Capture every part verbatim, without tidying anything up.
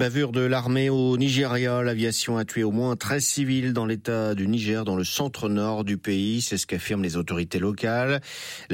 Bavure de l'armée au Nigeria. L'aviation a tué au moins treize civils dans l'état du Niger, dans le centre-nord du pays. C'est ce qu'affirment les autorités locales.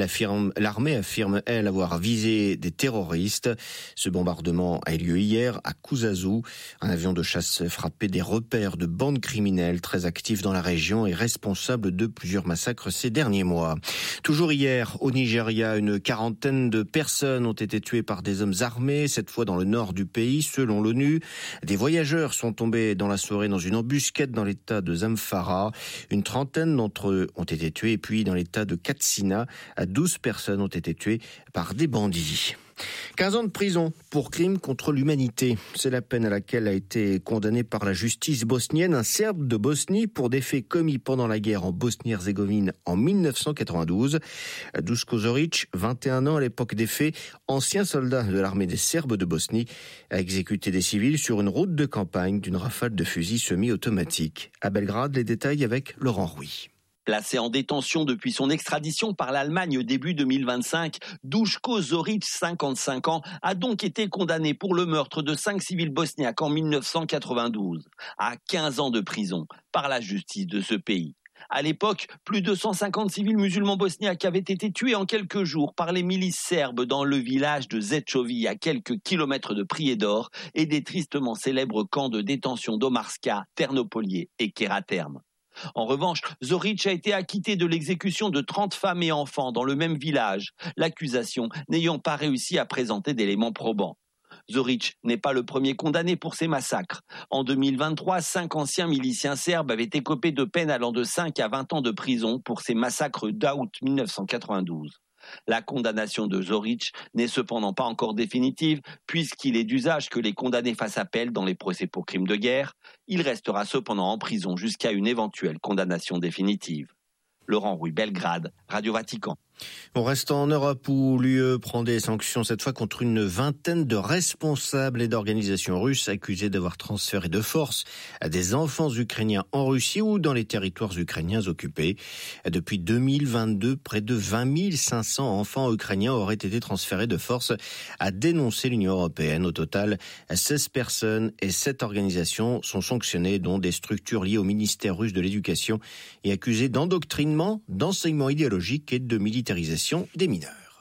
L'armée affirme, elle, avoir visé des terroristes. Ce bombardement a eu lieu hier à Kuzazu. Un avion de chasse frappait des repères de bandes criminelles très actives dans la région et responsable de plusieurs massacres ces derniers mois. Toujours hier, au Nigeria, une quarantaine de personnes ont été tuées par des hommes armés, cette fois dans le nord du pays, selon l'ONU. Des voyageurs sont tombés dans la soirée dans une embuscade dans l'état de Zamfara. Une trentaine d'entre eux ont été tués. Et puis, dans l'état de Katsina, douze personnes ont été tuées par des bandits. quinze ans de prison pour crime contre l'humanité. C'est la peine à laquelle a été condamné par la justice bosnienne un Serbe de Bosnie pour des faits commis pendant la guerre en Bosnie-Herzégovine en dix-neuf cent quatre-vingt-douze. Duško Zorić, vingt et un ans à l'époque des faits, ancien soldat de l'armée des Serbes de Bosnie, a exécuté des civils sur une route de campagne d'une rafale de fusils semi-automatique. À Belgrade, les détails avec Laurent Rouy. Placé en détention depuis son extradition par l'Allemagne début deux mille vingt-cinq, Duško Zorić, cinquante-cinq ans, a donc été condamné pour le meurtre de cinq civils bosniaques en dix-neuf cent quatre-vingt-douze à quinze ans de prison par la justice de ce pays. À l'époque, plus de cent cinquante civils musulmans bosniaques avaient été tués en quelques jours par les milices serbes dans le village de Zečovi, à quelques kilomètres de Prijedor et des tristement célèbres camps de détention d'Omarska, Ternopolije et Keraterme. En revanche, Zorić a été acquitté de l'exécution de trente femmes et enfants dans le même village, l'accusation n'ayant pas réussi à présenter d'éléments probants. Zorić n'est pas le premier condamné pour ces massacres. En deux mille vingt-trois, cinq anciens miliciens serbes avaient écopé de peines allant de cinq à vingt ans de prison pour ces massacres d'août dix-neuf cent quatre-vingt-douze. La condamnation de Zorić n'est cependant pas encore définitive, puisqu'il est d'usage que les condamnés fassent appel dans les procès pour crimes de guerre. Il restera cependant en prison jusqu'à une éventuelle condamnation définitive. Laurent Rouy, Belgrade, Radio Vatican. On reste en Europe où l'U E prend des sanctions cette fois contre une vingtaine de responsables et d'organisations russes accusés d'avoir transféré de force à des enfants ukrainiens en Russie ou dans les territoires ukrainiens occupés. Depuis deux mille vingt-deux, près de vingt mille cinq cents enfants ukrainiens auraient été transférés de force, a dénoncé l'Union européenne. Au total, seize personnes et sept organisations sont sanctionnées, dont des structures liées au ministère russe de l'Éducation et accusées d'endoctrinement, d'enseignement idéologique et de militarisation des mineurs.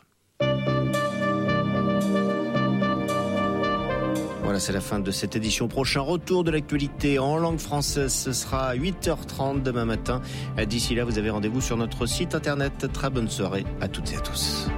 Voilà, c'est la fin de cette édition. Prochain retour de l'actualité en langue française, ce sera à huit heures trente demain matin. D'ici là, vous avez rendez-vous sur notre site internet. Très bonne soirée à toutes et à tous.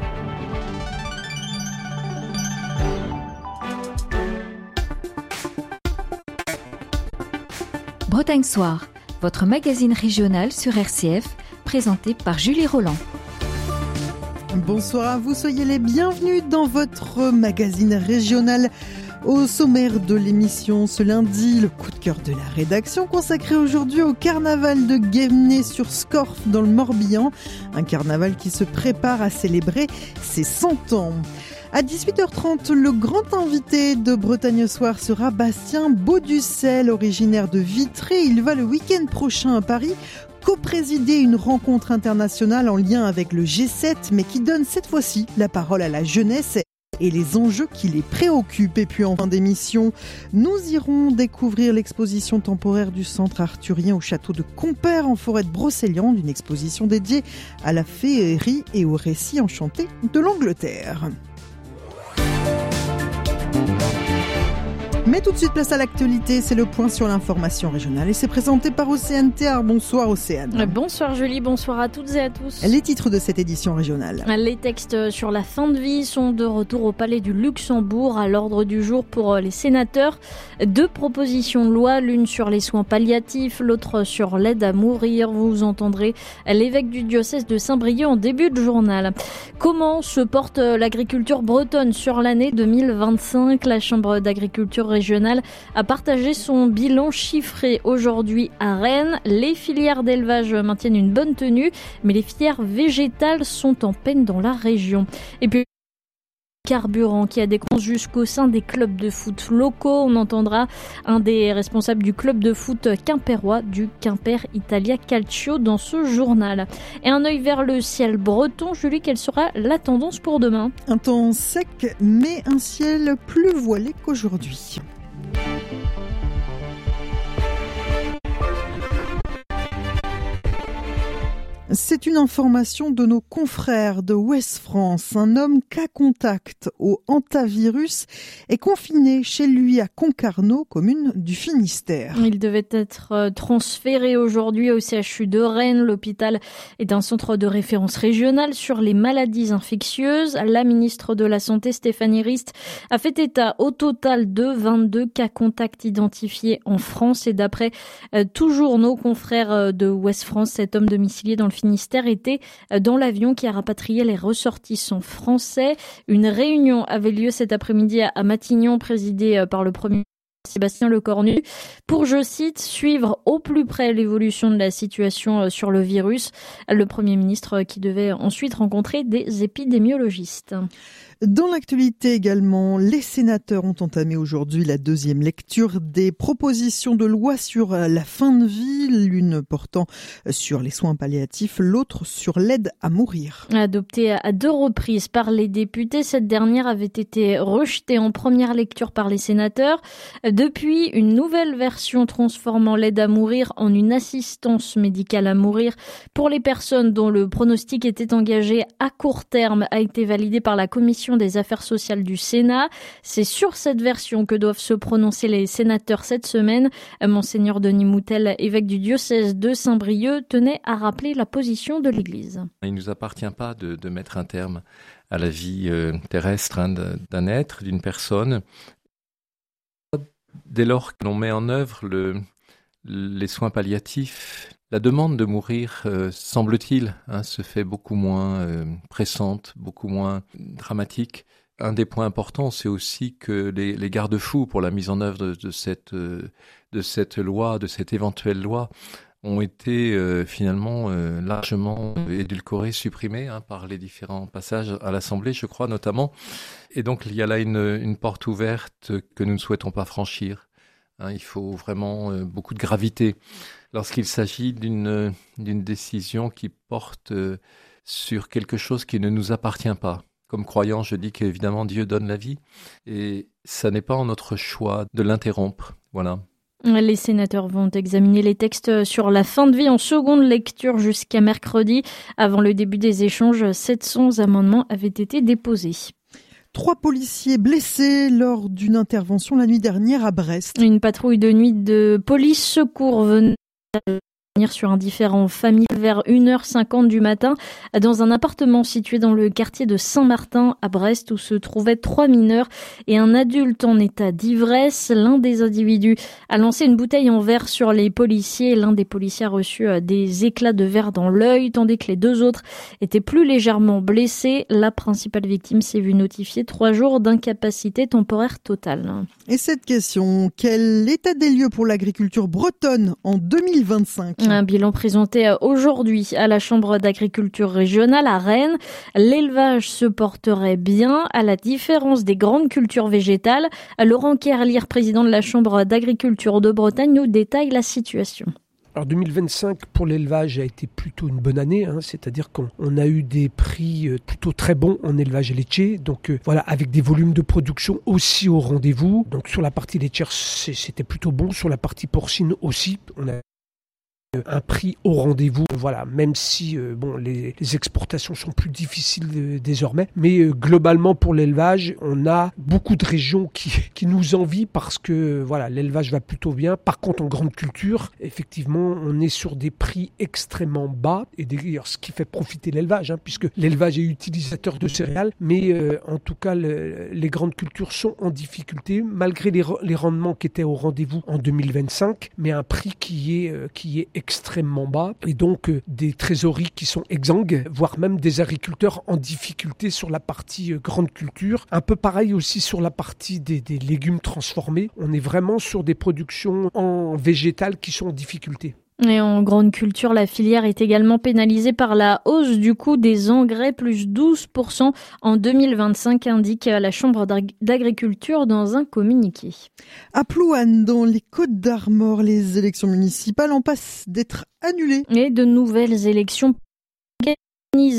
Bretagne Soir, votre magazine régional sur R C F, présenté par Julie Roland. Bonsoir à vous, soyez les bienvenus dans votre magazine régional. Au sommaire de l'émission ce lundi, le coup de cœur de la rédaction consacré aujourd'hui au carnaval de Guémené-sur-Scorff dans le Morbihan. Un carnaval qui se prépare à célébrer ses cent ans. À dix-huit heures trente, le grand invité de Bretagne Soir sera Bastien Bauducel, originaire de Vitré. Il va le week-end prochain à Paris co-présider une rencontre internationale en lien avec le G sept, mais qui donne cette fois-ci la parole à la jeunesse et les enjeux qui les préoccupent. Et puis en fin d'émission, nous irons découvrir l'exposition temporaire du Centre arthurien au château de Compère en forêt de Brocéliande, une exposition dédiée à la féerie et aux récits enchantés de l'Angleterre. Mais tout de suite, place à l'actualité, c'est le point sur l'information régionale et c'est présenté par Océane Théard. Bonsoir Océane. Bonsoir Julie, bonsoir à toutes et à tous. Les titres de cette édition régionale. Les textes sur la fin de vie sont de retour au Palais du Luxembourg à l'ordre du jour pour les sénateurs. Deux propositions de loi, l'une sur les soins palliatifs, l'autre sur l'aide à mourir. Vous entendrez l'évêque du diocèse de Saint-Brieuc en début de journal. Comment se porte l'agriculture bretonne sur l'année deux mille vingt-cinq? La Chambre d'agriculture régionale a partagé son bilan chiffré aujourd'hui à Rennes. Les filières d'élevage maintiennent une bonne tenue, mais les filières végétales sont en peine dans la région. Et puis carburant qui a des cons jusqu'au sein des clubs de foot locaux. On entendra un des responsables du club de foot quimpérois du Quimper Italia Calcio dans ce journal. Et un œil vers le ciel breton. Julie, quelle sera la tendance pour demain? Un temps sec, mais un ciel plus voilé qu'aujourd'hui. C'est une information de nos confrères de Ouest France. Un homme cas contact au hantavirus est confiné chez lui à Concarneau, commune du Finistère. Il devait être transféré aujourd'hui au C H U de Rennes. L'hôpital est un centre de référence régional sur les maladies infectieuses. La ministre de la Santé, Stéphanie Rist, a fait état au total de vingt-deux cas contacts identifiés en France. Et d'après euh, toujours nos confrères de Ouest France, cet homme domicilié dans le Finistère était dans l'avion qui a rapatrié les ressortissants français. Une réunion avait lieu cet après-midi à Matignon, présidée par le Premier ministre Sébastien Lecornu, pour, je cite, suivre au plus près l'évolution de la situation sur le virus. Le Premier ministre qui devait ensuite rencontrer des épidémiologistes. Dans l'actualité également, les sénateurs ont entamé aujourd'hui la deuxième lecture des propositions de loi sur la fin de vie, l'une portant sur les soins palliatifs, l'autre sur l'aide à mourir. Adoptée à deux reprises par les députés, cette dernière avait été rejetée en première lecture par les sénateurs. Depuis, une nouvelle version transformant l'aide à mourir en une assistance médicale à mourir pour les personnes dont le pronostic était engagé à court terme a été validée par la commission des affaires sociales du Sénat. C'est sur cette version que doivent se prononcer les sénateurs cette semaine. Monseigneur Denis Moutel, évêque du diocèse de Saint-Brieuc, tenait à rappeler la position de l'Église. Il ne nous appartient pas de, de mettre un terme à la vie euh, terrestre hein, d'un être, d'une personne. Dès lors que l'on met en œuvre le, les soins palliatifs, la demande de mourir, euh, semble-t-il, hein, se fait beaucoup moins euh, pressante, beaucoup moins dramatique. Un des points importants, c'est aussi que les, les garde-fous pour la mise en œuvre de, de, cette, euh, de cette loi, de cette éventuelle loi, ont été euh, finalement euh, largement édulcorés, supprimés hein, par les différents passages à l'Assemblée, je crois notamment. Et donc il y a là une, une porte ouverte que nous ne souhaitons pas franchir. Hein, il faut vraiment euh, beaucoup de gravité lorsqu'il s'agit d'une, d'une décision qui porte euh, sur quelque chose qui ne nous appartient pas. Comme croyant, je dis qu'évidemment Dieu donne la vie et ça n'est pas en notre choix de l'interrompre. Voilà. Les sénateurs vont examiner les textes sur la fin de vie en seconde lecture jusqu'à mercredi. Avant le début des échanges, sept cents amendements avaient été déposés. Trois policiers blessés lors d'une intervention la nuit dernière à Brest. Une patrouille de nuit de police secours venait sur un différend familial vers une heure cinquante du matin dans un appartement situé dans le quartier de Saint-Martin à Brest où se trouvaient trois mineurs et un adulte en état d'ivresse. L'un des individus a lancé une bouteille en verre sur les policiers. L'un des policiers a reçu des éclats de verre dans l'œil tandis que les deux autres étaient plus légèrement blessés. La principale victime s'est vue notifier trois jours d'incapacité temporaire totale. Et cette question, quel état des lieux pour l'agriculture bretonne en deux mille vingt-cinq ? Un bilan présenté aujourd'hui à la Chambre d'agriculture régionale à Rennes. L'élevage se porterait bien, à la différence des grandes cultures végétales. Laurent Kerlier, président de la Chambre d'agriculture de Bretagne, nous détaille la situation. Alors deux mille vingt-cinq pour l'élevage a été plutôt une bonne année, hein, c'est-à-dire qu'on on a eu des prix euh, plutôt très bons en élevage laitier, donc euh, voilà, avec des volumes de production aussi au rendez-vous. Donc sur la partie laitière c'était plutôt bon, sur la partie porcine aussi, on a un prix au rendez-vous, voilà, même si euh, bon, les, les exportations sont plus difficiles euh, désormais, mais euh, globalement pour l'élevage, on a beaucoup de régions qui, qui nous envient parce que euh, voilà, l'élevage va plutôt bien. Par contre, en grande culture, effectivement, on est sur des prix extrêmement bas, et d'ailleurs ce qui fait profiter l'élevage, hein, puisque l'élevage est utilisateur de céréales, mais euh, en tout cas, le, les grandes cultures sont en difficulté, malgré les, les rendements qui étaient au rendez-vous en deux mille vingt-cinq, mais un prix qui est, euh, qui est extrêmement bas et donc euh, des trésoreries qui sont exsangues, voire même des agriculteurs en difficulté sur la partie euh, grande culture. Un peu pareil aussi sur la partie des, des légumes transformés. On est vraiment sur des productions en végétal qui sont en difficulté. Et en grande culture, la filière est également pénalisée par la hausse du coût des engrais, plus douze pour cent en deux mille vingt-cinq, indique la Chambre d'agriculture dans un communiqué. À Plouane, dans les Côtes-d'Armor, les élections municipales en passent d'être annulées. Et de nouvelles élections organisées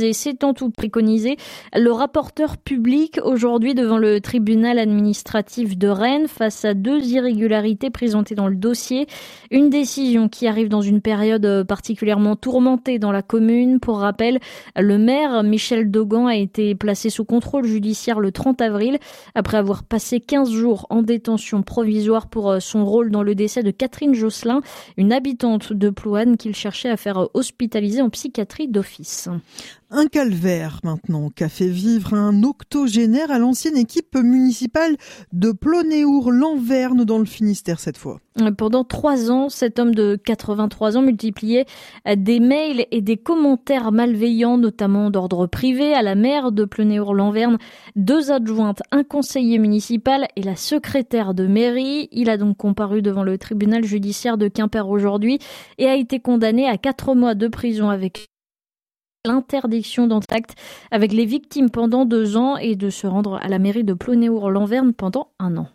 disent, et c'est en tout préconisé, le rapporteur public aujourd'hui devant le tribunal administratif de Rennes face à deux irrégularités présentées dans le dossier. Une décision qui arrive dans une période particulièrement tourmentée dans la commune. Pour rappel, le maire Michel Dogan a été placé sous contrôle judiciaire le trente avril après avoir passé quinze jours en détention provisoire pour son rôle dans le décès de Catherine Josselin, une habitante de Plouane qu'il cherchait à faire hospitaliser en psychiatrie d'office. Un calvaire maintenant qu'a fait vivre un octogénaire à l'ancienne équipe municipale de Plonéour-Lanverne dans le Finistère cette fois. Pendant trois ans, cet homme de quatre-vingt-trois ans multipliait des mails et des commentaires malveillants, notamment d'ordre privé, à la maire de Plonéour-Lanverne, deux adjointes, un conseiller municipal et la secrétaire de mairie. Il a donc comparu devant le tribunal judiciaire de Quimper aujourd'hui et a été condamné à quatre mois de prison avec l'interdiction d'entracte avec les victimes pendant deux ans et de se rendre à la mairie de Plonéour-Lanverne pendant un an.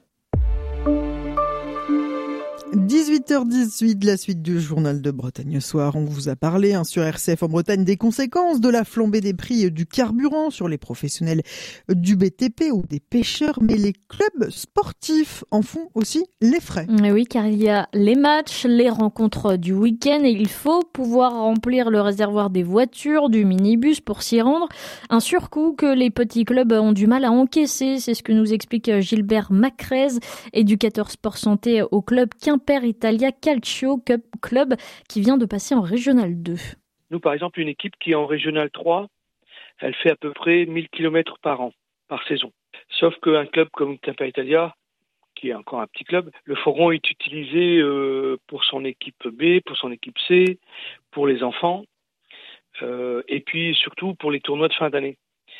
dix-huit heures dix-huit, la suite du journal de Bretagne Soir. On vous a parlé hein, sur R C F en Bretagne des conséquences de la flambée des prix du carburant sur les professionnels du B T P ou des pêcheurs, mais les clubs sportifs en font aussi les frais. Oui, car il y a les matchs, les rencontres du week-end et il faut pouvoir remplir le réservoir des voitures, du minibus pour s'y rendre. Un surcoût que les petits clubs ont du mal à encaisser, c'est ce que nous explique Gilbert Macrez, éducateur sport santé au club Quimper Italia Calcio Cup Club qui vient de passer en Régional deux. Nous, par exemple, une équipe qui est en Régional trois, elle fait à peu près mille kilomètres par an, par saison. Sauf qu'un club comme Quimper Italia, qui est encore un petit club, le forum est utilisé euh, pour son équipe B, pour son équipe C, pour les enfants, euh, et puis surtout pour les tournois de fin d'année.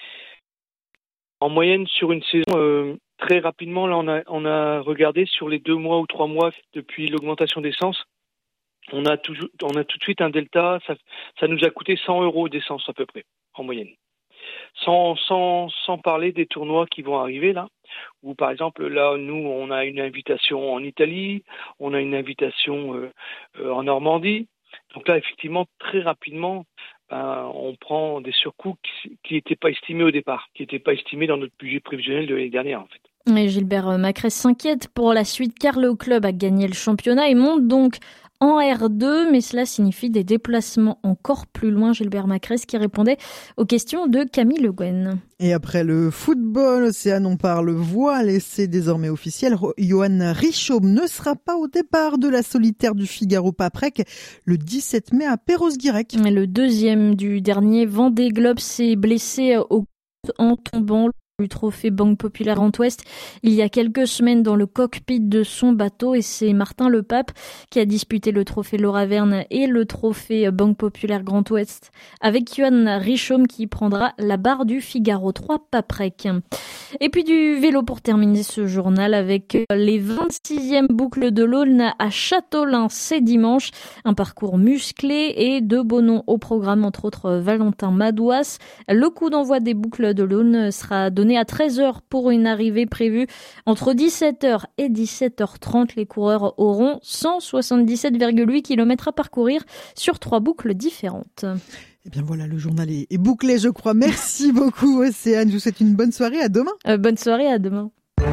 En moyenne, sur une saison, euh, très rapidement, là, on a, on a regardé sur les deux mois ou trois mois depuis l'augmentation d'essence. On a toujours, on a tout de suite un delta. Ça, ça nous a coûté cent euros d'essence à peu près, en moyenne. Sans, sans, sans parler des tournois qui vont arriver là. Où par exemple, là, nous, on a une invitation en Italie, on a une invitation euh, euh, en Normandie. Donc là, effectivement, très rapidement, ben, on prend des surcoûts qui n'étaient pas estimés au départ, qui n'étaient pas estimés dans notre budget prévisionnel de l'année dernière, en fait. Mais Gilbert Macrès s'inquiète pour la suite car le club a gagné le championnat et monte donc en R deux, mais cela signifie des déplacements encore plus loin. Gilbert Macrès qui répondait aux questions de Camille Le Guen. Et après le football, Océane, on parle voile et c'est désormais officiel. Johan Richomme ne sera pas au départ de la solitaire du Figaro-Paprec le dix-sept mai à Perros-Guirec. Le deuxième du dernier Vendée Globe s'est blessé au en tombant du trophée Banque Populaire Grand Ouest il y a quelques semaines dans le cockpit de son bateau et c'est Martin Le Pape qui a disputé le trophée Laura Verne et le trophée Banque Populaire Grand Ouest avec Johan Richomme qui prendra la barre du Figaro trois Paprec. Et puis du vélo pour terminer ce journal avec les vingt-sixièmes boucles de l'Aulne à Châteaulin, c'est dimanche. Un parcours musclé et de beaux noms au programme, entre autres Valentin Madouas. Le coup d'envoi des boucles de l'Aulne sera donné à treize heures pour une arrivée prévue entre dix-sept heures et dix-sept heures trente. Les coureurs auront cent soixante-dix-sept virgule huit kilomètres à parcourir sur trois boucles différentes. Eh bien voilà, le journal est, est bouclé, je crois. Merci beaucoup, Océane. Je vous souhaite une bonne soirée. À demain. Euh, bonne soirée, à demain.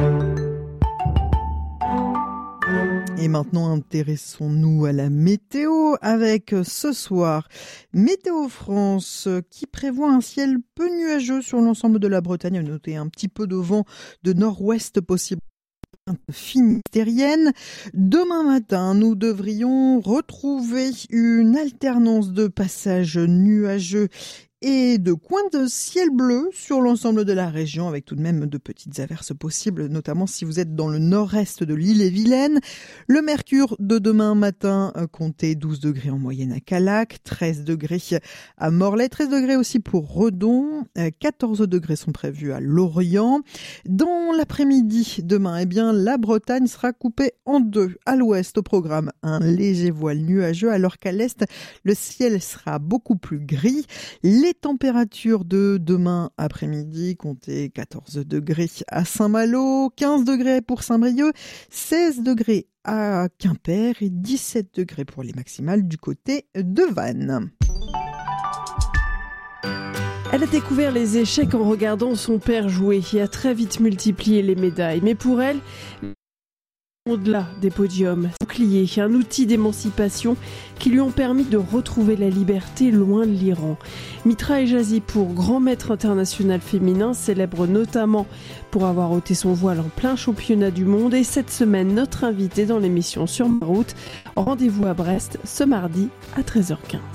Et maintenant, intéressons-nous à la météo avec ce soir Météo France qui prévoit un ciel peu nuageux sur l'ensemble de la Bretagne. Notez un petit peu de vent de nord-ouest possible. Finistérienne. Demain matin, nous devrions retrouver une alternance de passages nuageux et de coins de ciel bleu sur l'ensemble de la région, avec tout de même de petites averses possibles, notamment si vous êtes dans le nord-est de l'île-et-Vilaine. Le mercure de demain matin, comptez douze degrés en moyenne à Callac, treize degrés à Morlaix, treize degrés aussi pour Redon, quatorze degrés sont prévus à Lorient. Dans l'après-midi demain, eh bien, la Bretagne sera coupée en deux. À l'ouest, au programme, un léger voile nuageux, alors qu'à l'est, le ciel sera beaucoup plus gris. Les températures de demain après-midi, comptez quatorze degrés à Saint-Malo, quinze degrés pour Saint-Brieuc, seize degrés à Quimper et dix-sept degrés pour les maximales du côté de Vannes. Elle a découvert les échecs en regardant son père jouer et a très vite multiplié les médailles. Mais pour elle, au-delà des podiums, un bouclier, un outil d'émancipation qui lui ont permis de retrouver la liberté loin de l'Iran. Mitra Ejazipour, grand maître international féminin, célèbre notamment pour avoir ôté son voile en plein championnat du monde. Et cette semaine, notre invité dans l'émission Sur ma route. Rendez-vous à Brest ce mardi à treize heures quinze.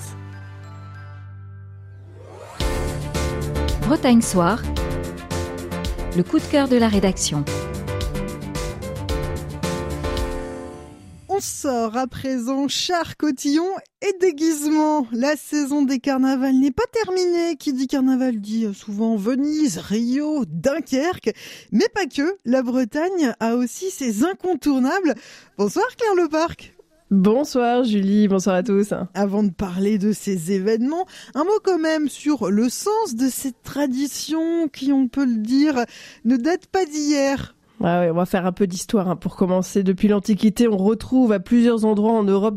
Bretagne Soir, le coup de cœur de la rédaction. On sort à présent char, cotillon et déguisement. La saison des carnavals n'est pas terminée. Qui dit carnaval dit souvent Venise, Rio, Dunkerque. Mais pas que. La Bretagne a aussi ses incontournables. Bonsoir Claire Leparc. Bonsoir Julie, bonsoir à tous. Avant de parler de ces événements, un mot quand même sur le sens de cette tradition qui, on peut le dire, ne date pas d'hier. Ah ouais, on va faire un peu d'histoire hein, pour commencer. Depuis l'Antiquité, on retrouve à plusieurs endroits en Europe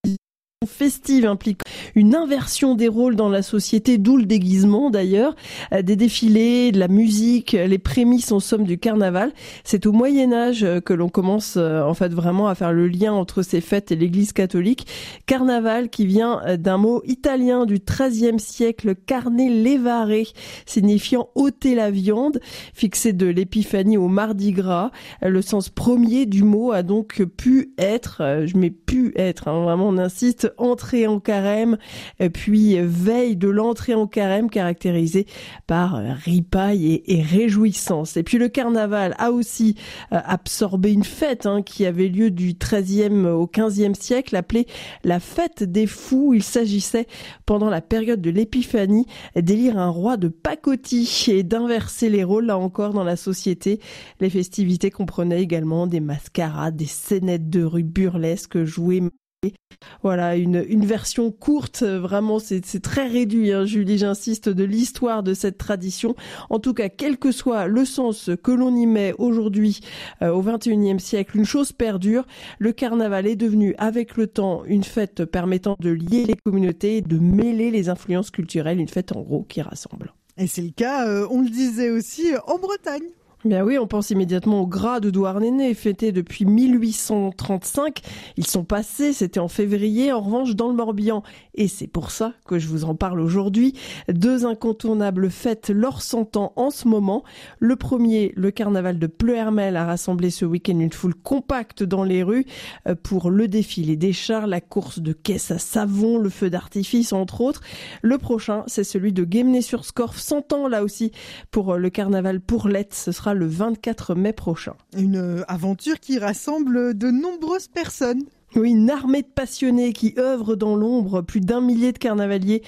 festive implique une inversion des rôles dans la société, d'où le déguisement d'ailleurs, des défilés, de la musique, les prémices en somme du carnaval. C'est au Moyen-Âge que l'on commence en fait vraiment à faire le lien entre ces fêtes et l'Église catholique. Carnaval qui vient d'un mot italien du treizième siècle, carne levare, signifiant ôter la viande, fixé de l'épiphanie au mardi gras. Le sens premier du mot a donc pu être, je mets pu être, hein, vraiment on insiste, entrée en carême, puis veille de l'entrée en carême caractérisée par ripaille et, et réjouissance. Et puis le carnaval a aussi euh, absorbé une fête hein, qui avait lieu du treizième au quinzième siècle, appelée la fête des fous. Il s'agissait, pendant la période de l'épiphanie, d'élire un roi de pacotille et d'inverser les rôles là encore dans la société. Les festivités comprenaient également des mascarades, des scénettes de rue burlesques jouées. Voilà, une, une version courte, vraiment c'est, c'est très réduit, hein, Julie, j'insiste, de l'histoire de cette tradition. En tout cas, quel que soit le sens que l'on y met aujourd'hui euh, au vingt et unième siècle, une chose perdure, le carnaval est devenu avec le temps une fête permettant de lier les communautés, de mêler les influences culturelles, une fête en gros qui rassemble. Et c'est le cas, euh, on le disait aussi, en Bretagne. Bien oui, on pense immédiatement au Gras de Douarnenez, fêté depuis mille huit cent trente-cinq. Ils sont passés, c'était en février. En revanche, dans le Morbihan, et c'est pour ça que je vous en parle aujourd'hui, deux incontournables fêtes leur s'entend en ce moment. Le premier, le carnaval de Pleuhermel, a rassemblé ce week-end une foule compacte dans les rues pour le défilé des chars, la course de caisses à savon, le feu d'artifice, entre autres. Le prochain, c'est celui de Guémené-sur-Scorff, cent ans là aussi pour le carnaval Pourlette. Ce sera le vingt-quatre mai prochain. Une aventure qui rassemble de nombreuses personnes. Oui, une armée de passionnés qui œuvrent dans l'ombre, plus d'un millier de carnavaliers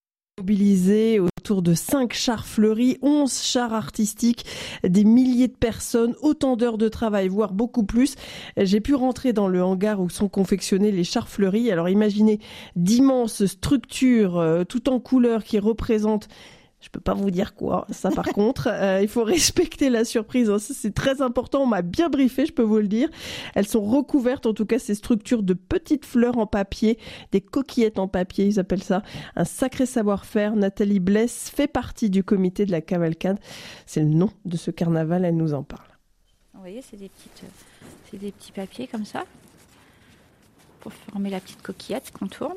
mobilisés autour de cinq chars fleuris, onze chars artistiques, des milliers de personnes, autant d'heures de travail, voire beaucoup plus. J'ai pu rentrer dans le hangar où sont confectionnés les chars fleuris. Alors imaginez d'immenses structures, euh, tout en couleurs qui représentent Je peux pas vous dire quoi, ça par contre, euh, il faut respecter la surprise, hein. Ça, c'est très important, on m'a bien briefé, je peux vous le dire. Elles sont recouvertes, en tout cas ces structures, de petites fleurs en papier, des coquillettes en papier, ils appellent ça un sacré savoir-faire. Nathalie Blesse fait partie du comité de la cavalcade, c'est le nom de ce carnaval, elle nous en parle. Vous voyez, c'est des, petites, c'est des petits papiers comme ça, pour former la petite coquillette qu'on tourne.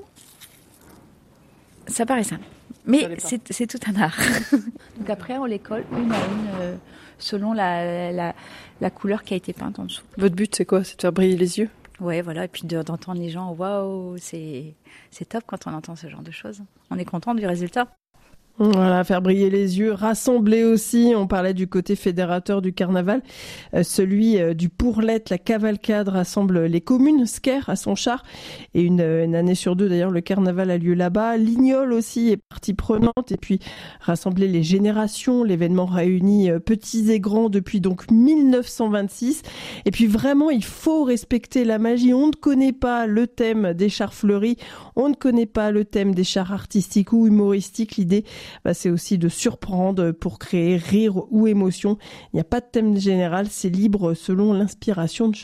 Ça paraît simple, mais c'est, c'est tout un art. Donc après, on les colle une à une euh, selon la, la, la couleur qui a été peinte en dessous. Votre but, c'est quoi ? C'est de faire briller les yeux ? Ouais, voilà, et puis de, d'entendre les gens, waouh, c'est, c'est top quand on entend ce genre de choses. On est content du résultat. Voilà, faire briller les yeux, rassembler aussi, on parlait du côté fédérateur du carnaval, euh, celui euh, du Pourlette, la cavalcade rassemble les communes, Sker à son char, et une, une année sur deux d'ailleurs le carnaval a lieu là-bas, Lignol aussi est partie prenante, et puis rassembler les générations, l'événement réunit euh, petits et grands depuis donc mille neuf cent vingt-six, et puis vraiment il faut respecter la magie, on ne connaît pas le thème des chars fleuris, on ne connaît pas le thème des chars artistiques ou humoristiques, l'idée Bah, c'est aussi de surprendre pour créer rire ou émotion. Il n'y a pas de thème général, c'est libre selon l'inspiration de chacun.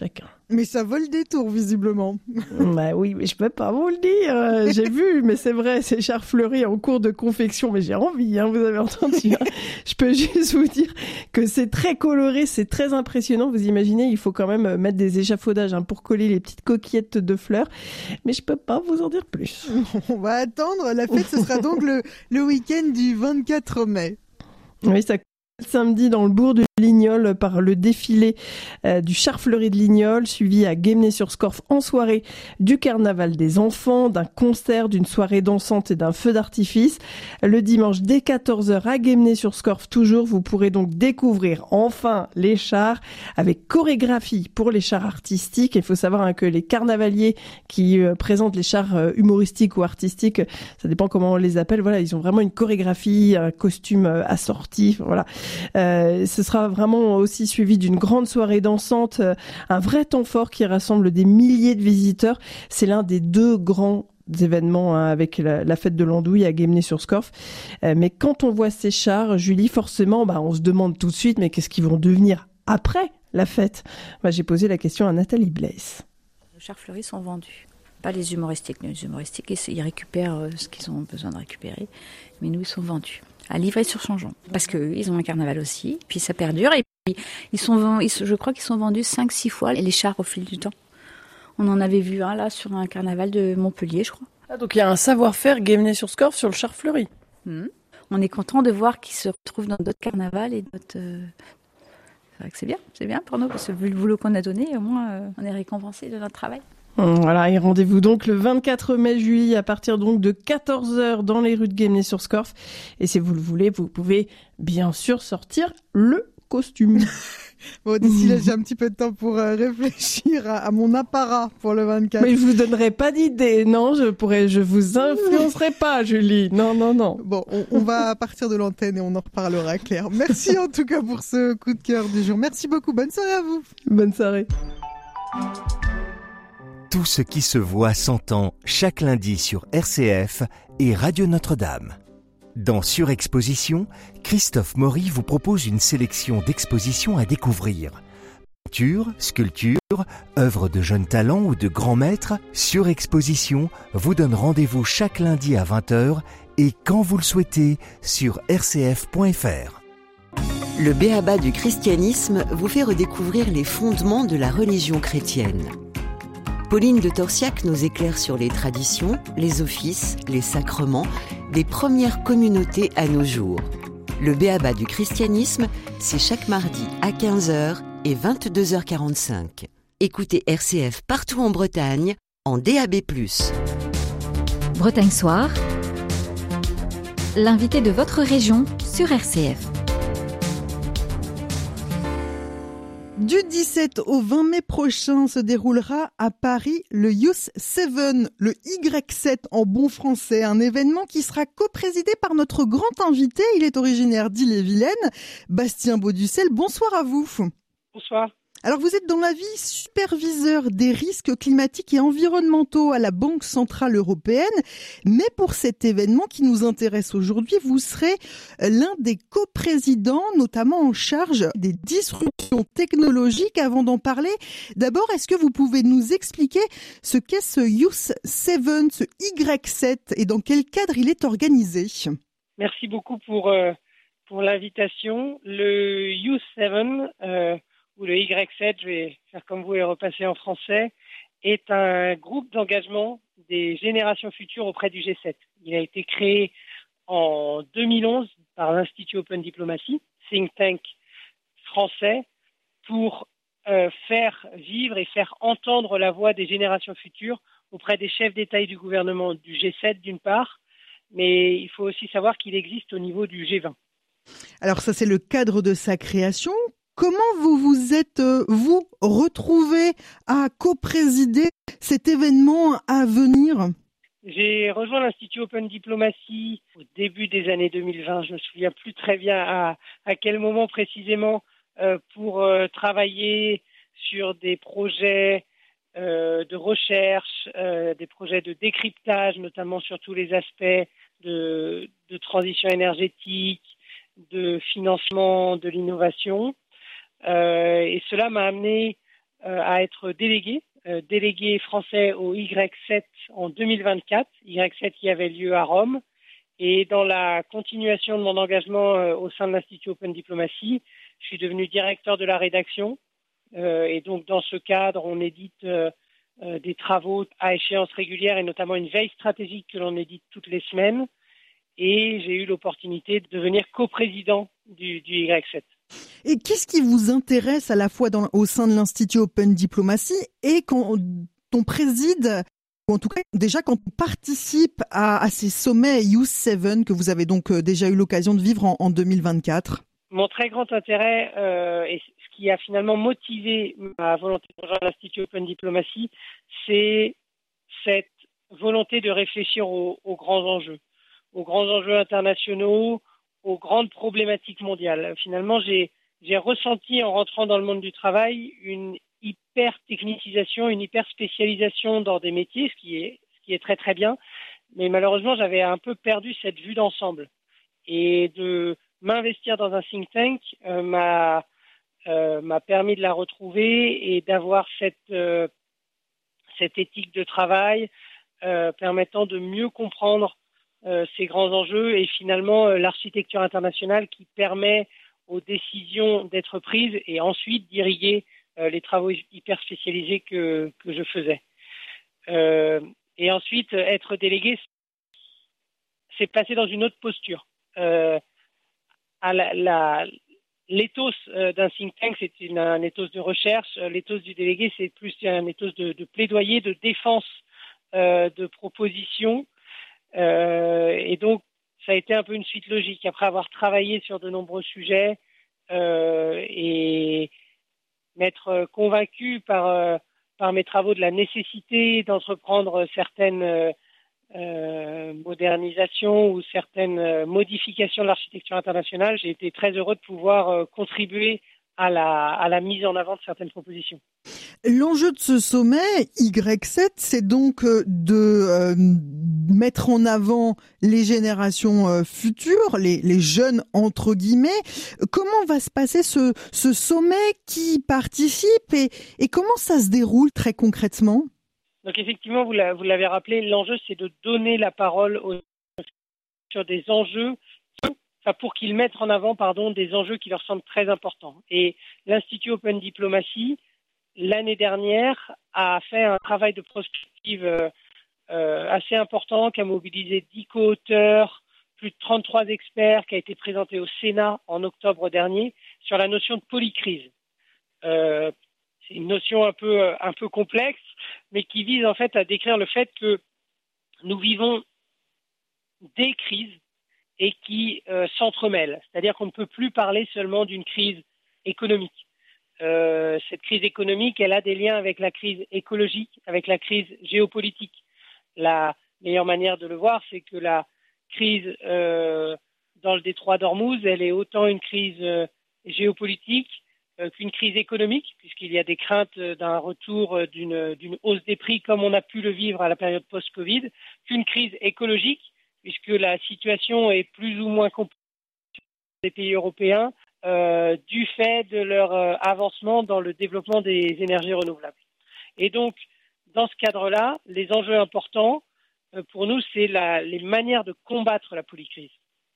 Mais ça vaut le détour, visiblement. Bah oui, mais je peux pas vous le dire. J'ai vu, mais c'est vrai, ces chars fleuris en cours de confection. Mais j'ai envie, hein, vous avez entendu. Hein. Je peux juste vous dire que c'est très coloré, c'est très impressionnant. Vous imaginez, il faut quand même mettre des échafaudages hein, pour coller les petites coquillettes de fleurs. Mais je peux pas vous en dire plus. On va attendre. La fête, ce sera donc le, le week-end du vingt-quatre mai. Oui, ça samedi dans le bourg de Lignol par le défilé euh, du char fleuri de Lignol, suivi à Guémené-sur-Scorff en soirée du carnaval des enfants, d'un concert, d'une soirée dansante et d'un feu d'artifice. Le dimanche dès quatorze heures à Guémené-sur-Scorff toujours, vous pourrez donc découvrir enfin les chars avec chorégraphie pour les chars artistiques. Il faut savoir hein, que les carnavaliers qui euh, présentent les chars euh, humoristiques ou artistiques, ça dépend comment on les appelle, voilà, ils ont vraiment une chorégraphie, un costume euh, assorti, voilà. Euh, ce sera vraiment aussi suivi d'une grande soirée dansante, euh, un vrai temps fort qui rassemble des milliers de visiteurs. C'est l'un des deux grands événements hein, avec la, la fête de l'Andouille à Guémené-sur-Scorff. Euh, mais quand on voit ces chars, Julie, forcément, bah, on se demande tout de suite, mais qu'est-ce qu'ils vont devenir après la fête ? Bah, j'ai posé la question à Nathalie Blaise. Les chars fleuris sont vendus. Pas les humoristiques. Les humoristiques, ils récupèrent ce qu'ils ont besoin de récupérer. Mais nous, ils sont vendus. À Livry-sur-Changeant. Parce qu'eux, ils ont un carnaval aussi. Puis ça perdure. Et puis, ils sont, ils, je crois qu'ils sont vendus cinq six fois, les chars au fil du temps. On en avait vu un, là, sur un carnaval de Montpellier, je crois. Ah, donc il y a un savoir-faire Guémené-sur-Scorff sur le char fleuri. Mmh. On est content de voir qu'ils se retrouvent dans d'autres carnavals et d'autres... Euh... C'est vrai que c'est bien, c'est bien pour nous. Parce que vu le boulot qu'on a donné, au moins, euh, on est récompensé de notre travail. Voilà, et rendez-vous donc le vingt-quatre mai, Julie, à partir donc de quatorze heures dans les rues de Guémené-sur-Scorff. Et si vous le voulez, vous pouvez bien sûr sortir le costume. Bon, d'ici là, j'ai un petit peu de temps pour euh, réfléchir à, à mon apparat pour le vingt-quatre. Mais je vous donnerai pas d'idée, non, je pourrais, je vous influencerai pas, Julie. Non, non, non. Bon, on, on va partir de l'antenne et on en reparlera, Claire. Merci en tout cas pour ce coup de cœur du jour. Merci beaucoup. Bonne soirée à vous. Bonne soirée. Tout ce qui se voit s'entend chaque lundi sur R C F et Radio Notre-Dame. Dans Surexposition, Christophe Maury vous propose une sélection d'expositions à découvrir. Peinture, sculpture, œuvres de jeunes talents ou de grands maîtres, Surexposition vous donne rendez-vous chaque lundi à vingt heures et quand vous le souhaitez sur r c f point f r. Le b a-ba du christianisme vous fait redécouvrir les fondements de la religion chrétienne. Pauline de Torsiac nous éclaire sur les traditions, les offices, les sacrements des premières communautés à nos jours. Le b a-ba du christianisme, c'est chaque mardi à quinze heures et vingt-deux heures quarante-cinq. Écoutez R C F partout en Bretagne, en D A B plus. Bretagne Soir, l'invité de votre région sur R C F. Du dix-sept au vingt mai prochain se déroulera à Paris le Youth sept, le Y sept en bon français, un événement qui sera coprésidé par notre grand invité. Il est originaire d'Ille-et-Vilaine, Bastien Bauducel. Bonsoir à vous. Bonsoir. Alors vous êtes dans la vie superviseur des risques climatiques et environnementaux à la Banque Centrale Européenne, mais pour cet événement qui nous intéresse aujourd'hui, vous serez l'un des coprésidents, notamment en charge des disruptions technologiques. Avant d'en parler, d'abord, est-ce que vous pouvez nous expliquer ce qu'est ce Youth sept, ce Y sept, et dans quel cadre il est organisé ? Merci beaucoup pour, euh, pour l'invitation. Le Youth sept, euh, ou le Y sept, je vais faire comme vous et repasser en français, est un groupe d'engagement des générations futures auprès du G sept. Il a été créé en deux mille onze par l'Institut Open Diplomacy, think tank français, pour euh, faire vivre et faire entendre la voix des générations futures auprès des chefs d'État et du gouvernement du G sept d'une part, mais il faut aussi savoir qu'il existe au niveau du G vingt. Alors ça, c'est le cadre de sa création. Comment vous vous êtes, euh, vous, retrouvé à coprésider cet événement à venir ? J'ai rejoint l'Institut Open Diplomacy au début des années deux mille vingt. Je me souviens plus très bien à, à quel moment précisément euh, pour euh, travailler sur des projets euh, de recherche, euh, des projets de décryptage, notamment sur tous les aspects de, de transition énergétique, de financement de l'innovation. Euh, et cela m'a amené euh, à être délégué, euh, délégué français au Y sept en deux mille vingt-quatre, Y sept qui avait lieu à Rome. Et dans la continuation de mon engagement euh, au sein de l'Institut Open Diplomacy, je suis devenu directeur de la rédaction. Euh, et donc, dans ce cadre, on édite euh, euh, des travaux à échéance régulière et notamment une veille stratégique que l'on édite toutes les semaines. Et j'ai eu l'opportunité de devenir coprésident du, du Y sept. Et qu'est-ce qui vous intéresse à la fois dans, au sein de l'Institut Open Diplomacy et quand on préside, ou en tout cas déjà quand on participe à, à ces sommets Youth sept que vous avez donc déjà eu l'occasion de vivre en, en deux mille vingt-quatre? Mon très grand intérêt euh, et ce qui a finalement motivé ma volonté de rejoindre l'Institut Open Diplomacy, c'est cette volonté de réfléchir aux, aux grands enjeux, aux grands enjeux internationaux, aux grandes problématiques mondiales. Finalement, j'ai, j'ai ressenti en rentrant dans le monde du travail une hyper technicisation, une hyper spécialisation dans des métiers, ce qui est, ce qui est très très bien. Mais malheureusement, j'avais un peu perdu cette vue d'ensemble. Et de m'investir dans un think tank euh, m'a, euh, m'a permis de la retrouver et d'avoir cette, euh, cette éthique de travail euh, permettant de mieux comprendre Euh, ces grands enjeux et finalement euh, l'architecture internationale qui permet aux décisions d'être prises et ensuite d'irriguer euh, les travaux hyper spécialisés que, que je faisais. Euh, et ensuite, être délégué, c'est passer dans une autre posture. Euh, à la, la, l'éthos euh, d'un think tank, c'est une, un éthos de recherche. L'éthos du délégué, c'est plus un éthos de, de plaidoyer, de défense, euh, de proposition. Euh, et donc, ça a été un peu une suite logique. Après avoir travaillé sur de nombreux sujets euh, et m'être convaincu par, euh, par mes travaux de la nécessité d'entreprendre certaines euh, modernisations ou certaines modifications de l'architecture internationale, j'ai été très heureux de pouvoir euh, contribuer à la, à la mise en avant de certaines propositions. L'enjeu de ce sommet Y sept, c'est donc de euh, mettre en avant les générations euh, futures, les, les jeunes entre guillemets. Comment va se passer ce, ce sommet, qui participe et, et comment ça se déroule très concrètement? Donc effectivement, vous, la, vous l'avez rappelé, l'enjeu c'est de donner la parole aux, sur des enjeux, enfin pour qu'ils mettent en avant pardon, des enjeux qui leur semblent très importants. Et l'Institut Open Diplomacy, l'année dernière, a fait un travail de prospective euh, euh, assez important, qui a mobilisé dix co-auteurs, plus de trente-trois experts, qui a été présenté au Sénat en octobre dernier, sur la notion de polycrise. Euh, c'est une notion un peu, un peu complexe, mais qui vise en fait à décrire le fait que nous vivons des crises et qui euh, s'entremêlent. C'est-à-dire qu'on ne peut plus parler seulement d'une crise économique. Euh, cette crise économique, elle a des liens avec la crise écologique, avec la crise géopolitique. La meilleure manière de le voir, c'est que la crise euh, dans le détroit d'Ormuz, elle est autant une crise euh, géopolitique euh, qu'une crise économique, puisqu'il y a des craintes d'un retour euh, d'une, d'une hausse des prix comme on a pu le vivre à la période post-Covid, qu'une crise écologique, puisque la situation est plus ou moins compliquée des pays européens euh, du fait de leur euh, avancement dans le développement des énergies renouvelables. Et donc, dans ce cadre-là, les enjeux importants euh, pour nous, c'est la, les manières de combattre la polycrise.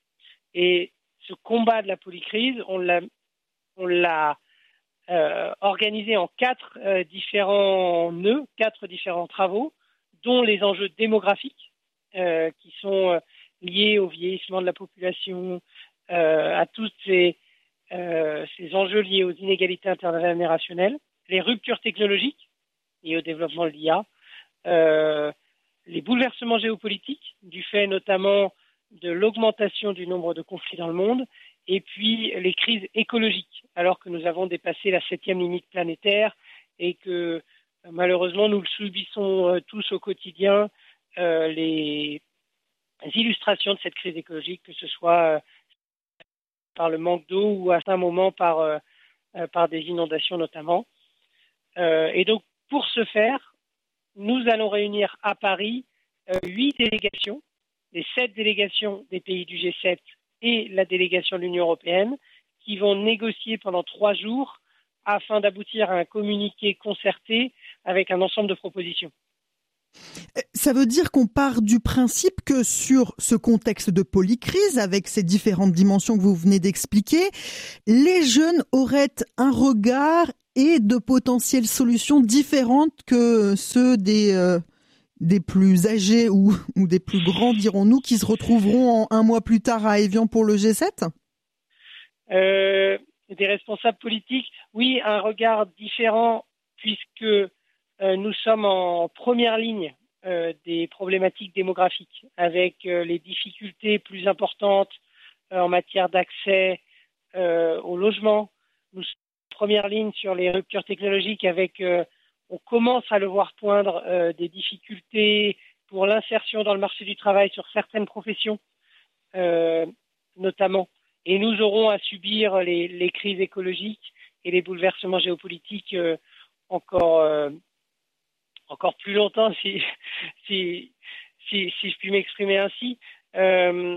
Et ce combat de la polycrise, on l'a, on l'a euh, organisé en quatre euh, différents nœuds, quatre différents travaux, dont les enjeux démographiques, euh, qui sont euh, liés au vieillissement de la population, euh, à tous ces, euh, ces enjeux liés aux inégalités intergénérationnelles, les ruptures technologiques liées au développement de l'I A, euh, les bouleversements géopolitiques, du fait notamment de l'augmentation du nombre de conflits dans le monde, et puis les crises écologiques, alors que nous avons dépassé la septième limite planétaire et que malheureusement nous le subissons euh, tous au quotidien, euh, les illustrations de cette crise écologique, que ce soit euh, par le manque d'eau ou à un moment par, euh, euh, par des inondations notamment. Euh, et donc pour ce faire, nous allons réunir à Paris euh, huit délégations, les sept délégations des pays du G sept et la délégation de l'Union européenne, qui vont négocier pendant trois jours afin d'aboutir à un communiqué concerté avec un ensemble de propositions. Ça veut dire qu'on part du principe que sur ce contexte de polycrise, avec ces différentes dimensions que vous venez d'expliquer, les jeunes auraient un regard et de potentielles solutions différentes que ceux des, euh, des plus âgés ou, ou des plus grands, dirons-nous, qui se retrouveront en, un mois plus tard à Évian pour le G sept ? euh, Des responsables politiques, oui, un regard différent puisque euh, nous sommes en première ligne euh, des problématiques démographiques avec euh, les difficultés plus importantes euh, en matière d'accès euh, au logement. Nous sommes en première ligne sur les ruptures technologiques avec, euh, on commence à le voir poindre, euh, des difficultés pour l'insertion dans le marché du travail sur certaines professions, euh, notamment. Et nous aurons à subir les, les crises écologiques et les bouleversements géopolitiques euh, encore, euh, encore plus longtemps, si, si, si, si je puis m'exprimer ainsi. Euh,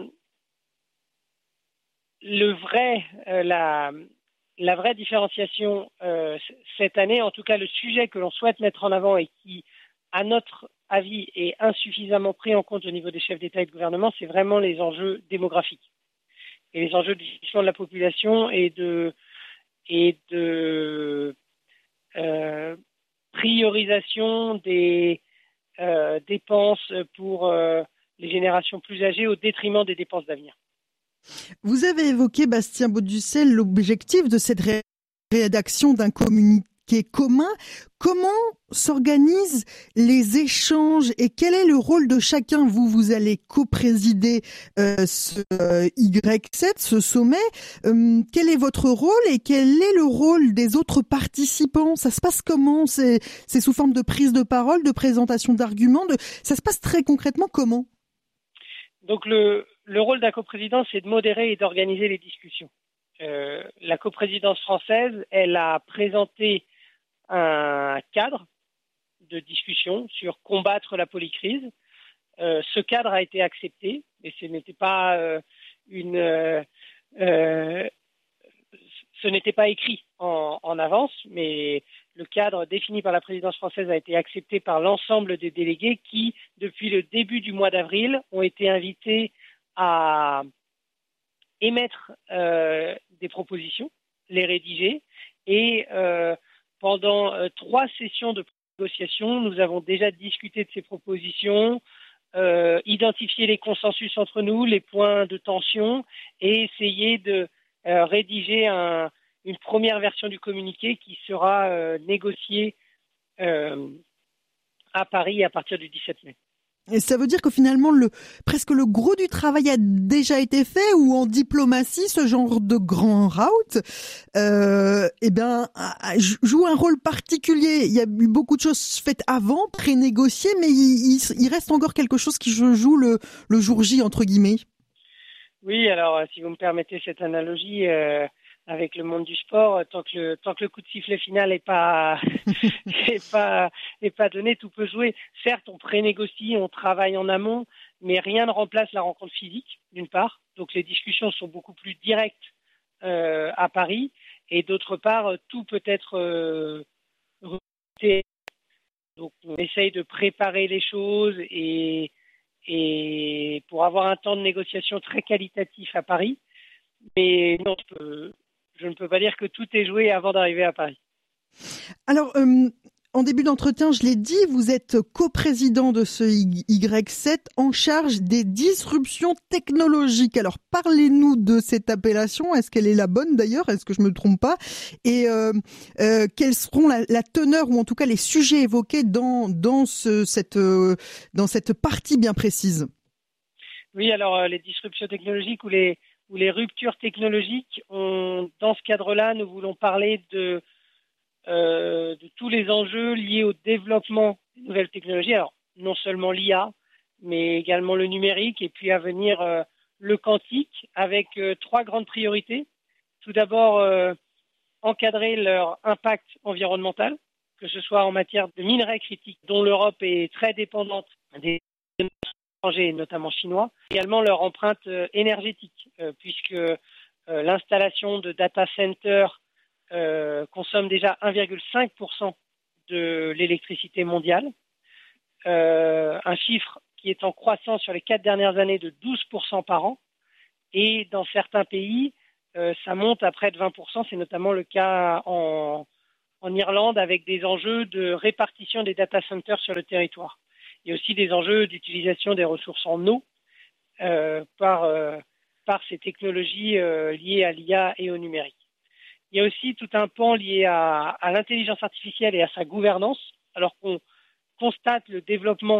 le vrai, euh, la, la vraie différenciation euh, cette année, en tout cas le sujet que l'on souhaite mettre en avant et qui, à notre avis, est insuffisamment pris en compte au niveau des chefs d'État et de gouvernement, c'est vraiment les enjeux démographiques et les enjeux de gestion de la population et de, et de euh, priorisation des euh, dépenses pour euh, les générations plus âgées au détriment des dépenses d'avenir. Vous avez évoqué, Bastien Baudussel, l'objectif de cette ré- rédaction d'un communiqué commun. Comment s'organisent les échanges et quel est le rôle de chacun ? Vous, vous allez co-présider euh, ce euh, Y sept, ce sommet. Euh, quel est votre rôle et quel est le rôle des autres participants ? Ça se passe comment ? C'est, c'est sous forme de prise de parole, de présentation d'arguments de... Ça se passe très concrètement comment ? Donc le, le rôle d'un coprésident, c'est de modérer et d'organiser les discussions. Euh, la coprésidence française, elle a présenté un cadre de discussion sur combattre la polycrise. Euh, ce cadre a été accepté, et ce n'était pas euh, une, euh, euh, ce n'était pas écrit en, en avance, mais le cadre défini par la présidence française a été accepté par l'ensemble des délégués qui, depuis le début du mois d'avril, ont été invités à émettre euh, des propositions, les rédiger, et euh, pendant euh, trois sessions de négociation, nous avons déjà discuté de ces propositions, euh, identifié les consensus entre nous, les points de tension, et essayé de euh, rédiger un une première version du communiqué qui sera euh, négociée euh, à Paris à partir du dix-sept mai. Et ça veut dire que finalement, le, presque le gros du travail a déjà été fait, ou en diplomatie, ce genre de grand route, euh, eh ben, joue un rôle particulier. Il y a eu beaucoup de choses faites avant, pré-négociées, mais il, il, il reste encore quelque chose qui joue le, le jour J, entre guillemets. Oui, alors, si vous me permettez cette analogie, euh, avec le monde du sport, tant que le, tant que le coup de sifflet final n'est pas, est pas, est pas donné, tout peut jouer. Certes, on prénégocie, on travaille en amont, mais rien ne remplace la rencontre physique, d'une part. Donc, les discussions sont beaucoup plus directes euh, à Paris. Et d'autre part, tout peut être euh, recruté. Donc, on essaye de préparer les choses et, et pour avoir un temps de négociation très qualitatif à Paris. Mais non, je peux, je ne peux pas dire que tout est joué avant d'arriver à Paris. Alors, euh, en début d'entretien, je l'ai dit, vous êtes coprésident de ce Y sept en charge des disruptions technologiques. Alors, parlez-nous de cette appellation. Est-ce qu'elle est la bonne d'ailleurs ? Est-ce que je me trompe pas ? Et euh, euh, quelles seront la, la teneur ou en tout cas les sujets évoqués dans, dans, ce, cette, euh, dans cette partie bien précise ? Oui, alors euh, les disruptions technologiques ou les ou les ruptures technologiques, on, dans ce cadre-là, nous voulons parler de, euh, de tous les enjeux liés au développement des nouvelles technologies. Alors, non seulement l'I A, mais également le numérique, et puis à venir euh, le quantique, avec euh, trois grandes priorités. Tout d'abord, euh, encadrer leur impact environnemental, que ce soit en matière de minerais critiques, dont l'Europe est très dépendante des étrangers, notamment chinois, également leur empreinte euh, énergétique, euh, puisque euh, l'installation de data centers euh, consomme déjà un virgule cinq pour cent de l'électricité mondiale, euh, un chiffre qui est en croissance sur les quatre dernières années de douze pour cent par an. Et dans certains pays, euh, ça monte à près de vingt pour cent. C'est notamment le cas en, en Irlande avec des enjeux de répartition des data centers sur le territoire. Il y a aussi des enjeux d'utilisation des ressources en eau euh, par, euh, par ces technologies euh, liées à l'I A et au numérique. Il y a aussi tout un pan lié à, à l'intelligence artificielle et à sa gouvernance, alors qu'on constate le développement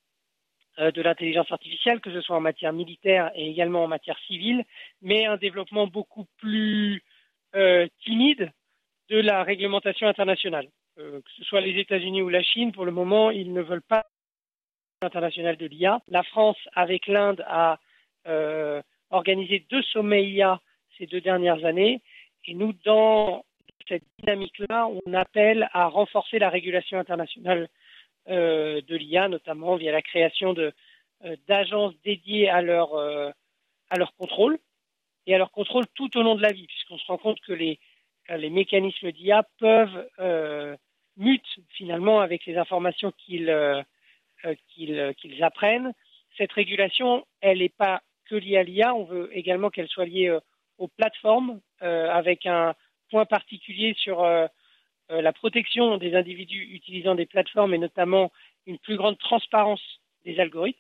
euh, de l'intelligence artificielle, que ce soit en matière militaire et également en matière civile, mais un développement beaucoup plus euh, timide de la réglementation internationale. Euh, que ce soit les États-Unis ou la Chine, pour le moment, ils ne veulent pas internationale de l'I A. La France, avec l'Inde, a euh, organisé deux sommets I A ces deux dernières années. Et nous, dans cette dynamique-là, on appelle à renforcer la régulation internationale euh, de l'I A, notamment via la création de, euh, d'agences dédiées à leur, euh, à leur contrôle et à leur contrôle tout au long de la vie, puisqu'on se rend compte que les, les mécanismes d'I A peuvent euh, mutent finalement avec les informations qu'ils, euh, qu'ils, qu'ils apprennent. Cette régulation, elle n'est pas que liée à l'I A, on veut également qu'elle soit liée euh, aux plateformes, euh, avec un point particulier sur euh, euh, la protection des individus utilisant des plateformes et notamment une plus grande transparence des algorithmes.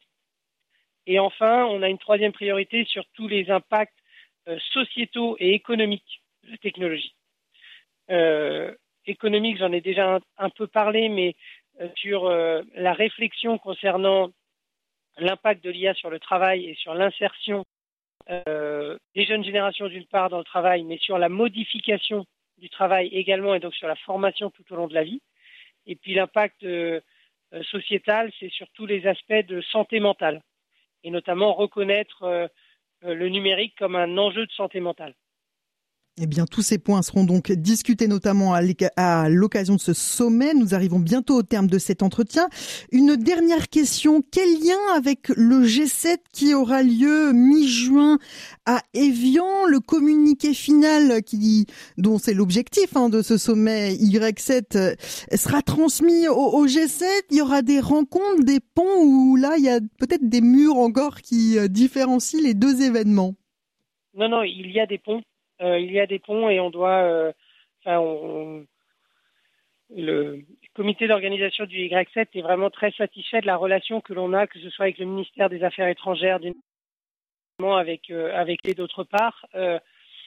Et enfin, on a une troisième priorité sur tous les impacts euh, sociétaux et économiques de la technologie. Euh, économique, j'en ai déjà un, un peu parlé, mais euh, sur euh, la réflexion concernant l'impact de l'I A sur le travail et sur l'insertion Euh, des jeunes générations d'une part dans le travail, mais sur la modification du travail également et donc sur la formation tout au long de la vie. Et puis l'impact euh, sociétal, c'est sur tous les aspects de santé mentale et notamment reconnaître euh, le numérique comme un enjeu de santé mentale. Eh bien, tous ces points seront donc discutés notamment à l'occasion de ce sommet. Nous arrivons bientôt au terme de cet entretien. Une dernière question. Quel lien avec le G sept qui aura lieu mi-juin à Évian? Le communiqué final qui, dont c'est l'objectif hein, de ce sommet Y sept sera transmis au, au G sept. Il y aura des rencontres, des ponts où là, il y a peut-être des murs encore qui différencient les deux événements. Non, non, il y a des ponts. Euh, il y a des ponts et on doit, euh, enfin, on, le comité d'organisation du Y sept est vraiment très satisfait de la relation que l'on a, que ce soit avec le ministère des Affaires étrangères, d'une avec euh, avec les d'autre part. Euh,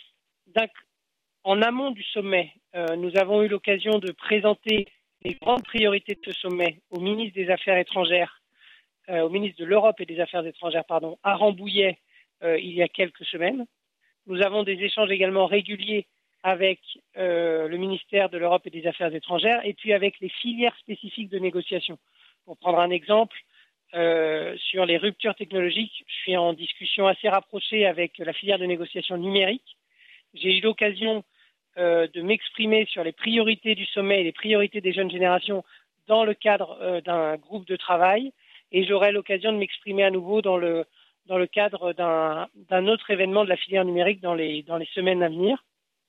en amont du sommet, euh, nous avons eu l'occasion de présenter les grandes priorités de ce sommet au ministre des Affaires étrangères, euh, au ministre de l'Europe et des Affaires étrangères, pardon, à Rambouillet euh, il y a quelques semaines. Nous avons des échanges également réguliers avec euh, le ministère de l'Europe et des Affaires étrangères et puis avec les filières spécifiques de négociation. Pour prendre un exemple, euh, sur les ruptures technologiques, je suis en discussion assez rapprochée avec la filière de négociation numérique. J'ai eu l'occasion euh, de m'exprimer sur les priorités du sommet et les priorités des jeunes générations dans le cadre euh, d'un groupe de travail et j'aurai l'occasion de m'exprimer à nouveau dans le dans le cadre d'un, d'un autre événement de la filière numérique dans les, dans les semaines à venir.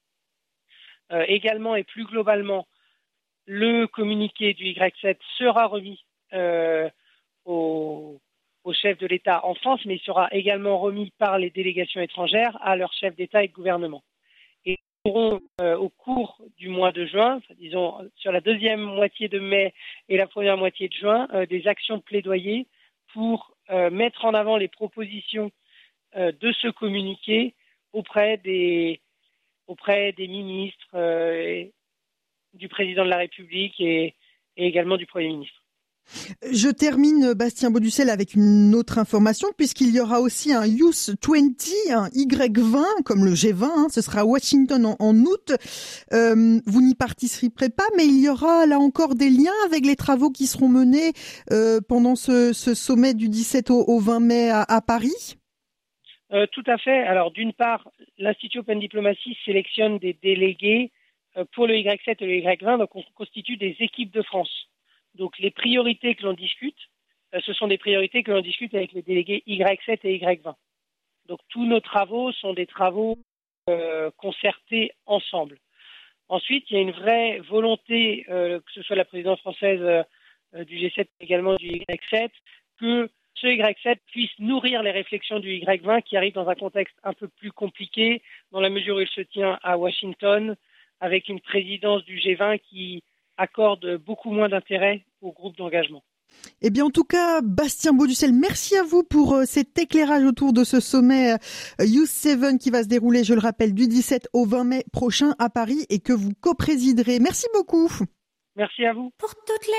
Euh, également et plus globalement, le communiqué du Y sept sera remis euh, au, au chef de l'État en France, mais il sera également remis par les délégations étrangères à leurs chefs d'État et de gouvernement. Et nous aurons euh, au cours du mois de juin, enfin, disons sur la deuxième moitié de mai et la première moitié de juin, euh, des actions de plaidoyer pour euh, mettre en avant les propositions euh, de ce communiqué auprès des, auprès des ministres, euh, et du président de la République et, et également du Premier ministre. Je termine, Bastien Baudussel, avec une autre information, puisqu'il y aura aussi un Youth vingt, un Y vingt, comme le G vingt, hein, ce sera à Washington en, en août. Euh, vous n'y participerez pas, mais il y aura là encore des liens avec les travaux qui seront menés euh, pendant ce, ce sommet du dix-sept au, au vingt mai à, à Paris. Euh, tout à fait. Alors, d'une part, l'Institut Open Diplomacy sélectionne des délégués euh, pour le Y sept et le Y vingt, donc on constitue des équipes de France. Donc les priorités que l'on discute, euh, ce sont des priorités que l'on discute avec les délégués Y sept et Y vingt. Donc tous nos travaux sont des travaux euh, concertés ensemble. Ensuite, il y a une vraie volonté, euh, que ce soit la présidence française euh, du G sept, mais également du Y sept, que ce Y sept puisse nourrir les réflexions du Y vingt qui arrive dans un contexte un peu plus compliqué, dans la mesure où il se tient à Washington, avec une présidence du G vingt qui accorde beaucoup moins d'intérêt au groupe d'engagement. Eh bien, en tout cas, Bastien Baudussel, merci à vous pour euh, cet éclairage autour de ce sommet euh, Youth sept qui va se dérouler, je le rappelle, du dix-sept au vingt mai prochain à Paris et que vous co-présiderez. Merci beaucoup. Merci à vous. Pour toutes les